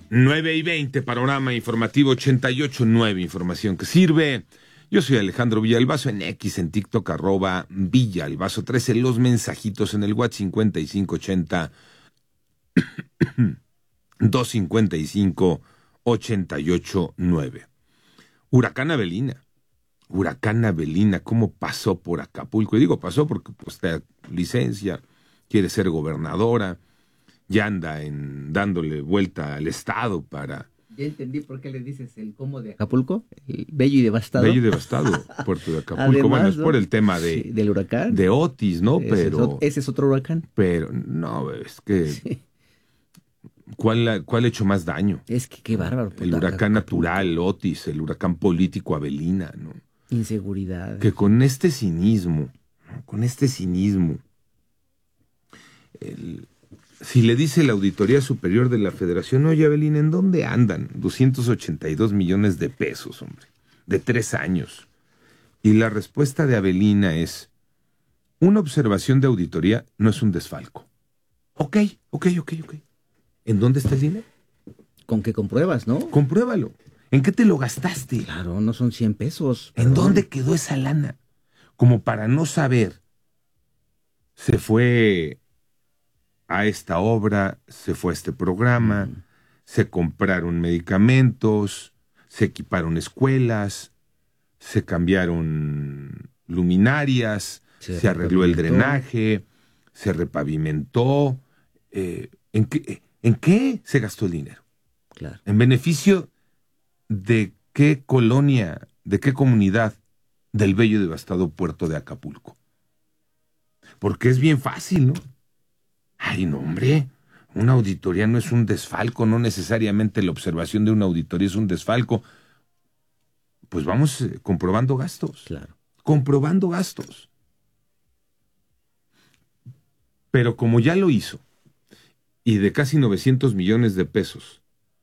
9:20, panorama informativo 88.9, información que sirve. Yo soy Alejandro Villalbazo, en X, en TikTok, @Villalbazo13, los mensajitos en el WhatsApp 5580 255 889. Huracán Avelina, ¿cómo pasó por Acapulco? Y digo pasó porque pues está licencia, quiere ser gobernadora, ya anda dándole vuelta al estado para... Ya entendí por qué le dices el cómo de Acapulco, el bello y devastado. Bello y devastado, puerto de Acapulco. Además, bueno, es ¿no? por el tema del huracán. De Otis, ¿no? Ese es otro huracán. Pero, no, es que... Sí. ¿Cuál ha hecho más daño? Es que qué bárbaro. El huracán natural, Otis, el huracán político, Avelina, ¿no? Inseguridad. Que con este cinismo, si le dice la Auditoría Superior de la Federación, oye, Avelina, ¿en dónde andan? 282 millones de pesos, hombre, de 3 años. Y la respuesta de Avelina es, una observación de auditoría no es un desfalco. Ok. ¿En dónde está el dinero? ¿Con qué compruebas, no? Compruébalo. ¿En qué te lo gastaste? Claro, no son 100 pesos. ¿En dónde quedó esa lana? Como para no saber. Se fue a esta obra, se fue a este programa, se compraron medicamentos, se equiparon escuelas, se cambiaron luminarias, se arregló el drenaje, se repavimentó. ¿En qué se gastó el dinero? Claro. ¿En beneficio de qué colonia, de qué comunidad del bello y devastado puerto de Acapulco? Porque es bien fácil, ¿no? Ay, no, hombre, una auditoría no es un desfalco, no necesariamente la observación de una auditoría es un desfalco. Pues vamos comprobando gastos. Claro. Comprobando gastos. Pero como ya lo hizo, y de casi 900 millones de pesos,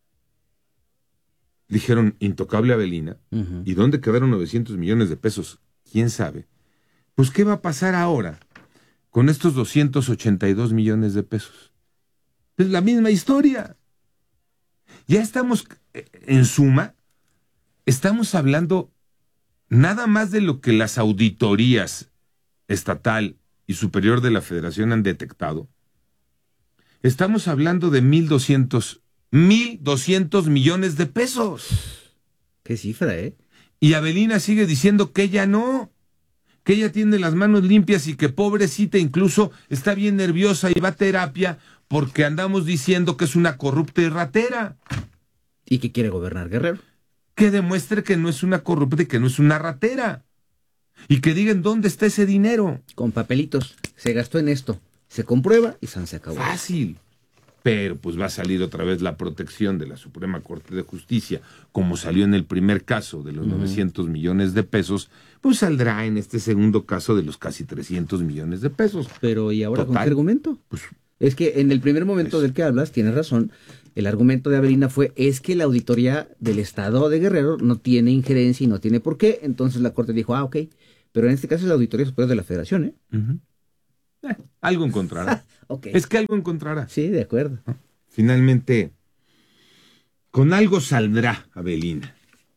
dijeron intocable Avelina, ¿y dónde quedaron 900 millones de pesos? ¿Quién sabe? Pues, ¿qué va a pasar ahora con estos 282 millones de pesos? Es la misma historia. Ya estamos, en suma, estamos hablando nada más de lo que las auditorías estatal y superior de la Federación han detectado. Estamos hablando de 1,200 millones de pesos. Qué cifra, ¿eh? Y Avelina sigue diciendo que ella no, que ella tiene las manos limpias y que pobrecita incluso está bien nerviosa y va a terapia porque andamos diciendo que es una corrupta y ratera. Y que quiere gobernar Guerrero. Que demuestre que no es una corrupta y que no es una ratera. Y que digan dónde está ese dinero. Con papelitos. Se gastó en esto. Se comprueba y se acabó. Fácil. Pero pues va a salir otra vez la protección de la Suprema Corte de Justicia, como salió en el primer caso de los 900 millones de pesos, pues saldrá en este segundo caso de los casi 300 millones de pesos. Pero ¿y ahora total, con qué argumento? Pues, es que en el primer momento del que hablas, tienes razón, el argumento de Avelina es que la auditoría del Estado de Guerrero no tiene injerencia y no tiene por qué, entonces la Corte dijo, ok, pero en este caso es la Auditoría Superior de la Federación, ¿eh? Algo encontrará. Okay. Es que algo encontrará. Sí, de acuerdo. Finalmente, con algo saldrá Avelina.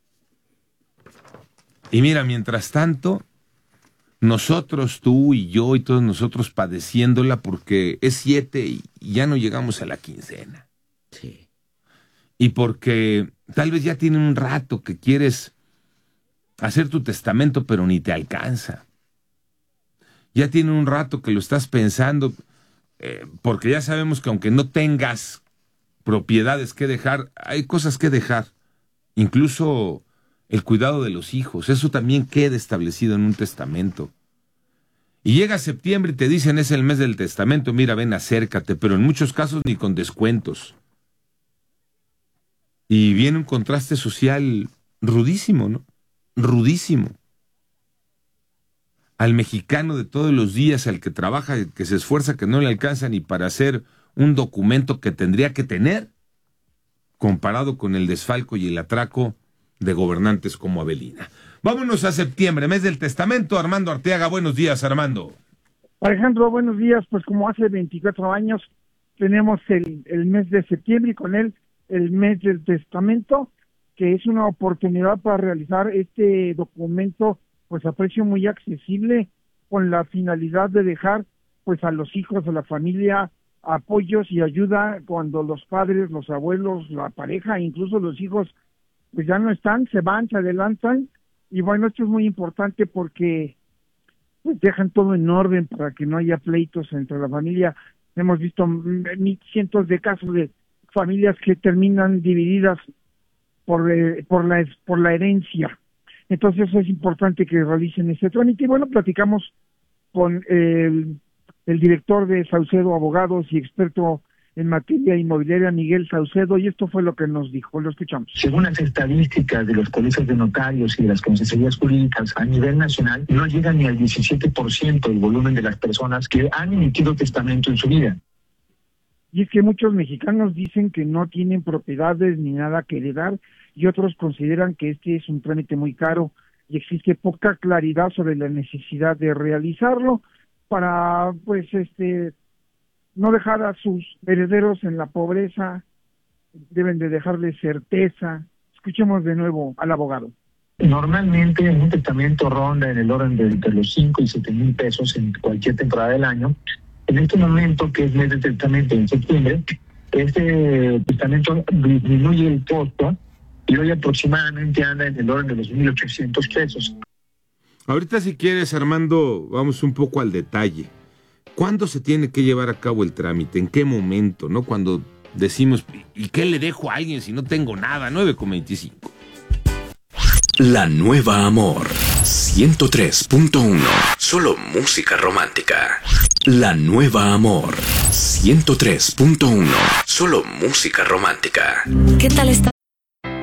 Y mira, mientras tanto, nosotros, tú y yo y todos nosotros padeciéndola porque es 7 y ya no llegamos a la quincena. Sí. Y porque tal vez ya tiene un rato que quieres hacer tu testamento, pero ni te alcanza. Ya tiene un rato que lo estás pensando, porque ya sabemos que aunque no tengas propiedades que dejar, hay cosas que dejar. Incluso el cuidado de los hijos, eso también queda establecido en un testamento. Y llega septiembre y te dicen es el mes del testamento, mira, ven, acércate, pero en muchos casos ni con descuentos. Y viene un contraste social rudísimo, ¿no? Rudísimo. Al mexicano de todos los días, al que trabaja, que se esfuerza, que no le alcanza ni para hacer un documento que tendría que tener, comparado con el desfalco y el atraco de gobernantes como Avelina. Vámonos a septiembre, mes del testamento. Armando Arteaga, buenos días, Armando. Alejandro, buenos días. Pues como hace 24 años tenemos el mes de septiembre y con él el mes del testamento, que es una oportunidad para realizar este documento pues a precio muy accesible, con la finalidad de dejar pues a los hijos, a la familia, apoyos y ayuda cuando los padres, los abuelos, la pareja, incluso los hijos pues ya no están, se van, se adelantan. Y bueno, esto es muy importante porque pues dejan todo en orden para que no haya pleitos entre la familia. Hemos visto cientos de casos de familias que terminan divididas por la herencia. Entonces es importante que realicen ese trámite. Y bueno, platicamos con el director de Saucedo Abogados y experto en materia inmobiliaria, Miguel Saucedo, y esto fue lo que nos dijo. Lo escuchamos. Según las estadísticas de los colegios de notarios y de las consejerías jurídicas a nivel nacional, no llega ni al 17% del volumen de las personas que han emitido testamento en su vida. Y es que muchos mexicanos dicen que no tienen propiedades ni nada que heredar, y otros consideran que este es un trámite muy caro y existe poca claridad sobre la necesidad de realizarlo para, pues, no dejar a sus herederos en la pobreza. Deben de dejarles certeza. Escuchemos de nuevo al abogado. Normalmente un testamento ronda en el orden de entre los 5 y 7 mil pesos en cualquier temporada del año. En este momento, que es mes de testamento en septiembre, este testamento disminuye el costo y hoy aproximadamente anda en el orden de los 1,800 pesos. Ahorita, si quieres, Armando, vamos un poco al detalle. ¿Cuándo se tiene que llevar a cabo el trámite? ¿En qué momento? ¿No? Cuando decimos, ¿y qué le dejo a alguien si no tengo nada? 9:25. La Nueva Amor 103.1. Solo música romántica. La Nueva Amor 103.1. Solo música romántica. ¿Qué tal está?